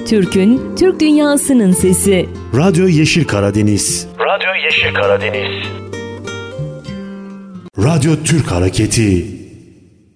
Türk'ün, Türk dünyasının sesi. Radyo Yeşil Karadeniz. Radyo Yeşil Karadeniz. Radyo Türk Hareketi.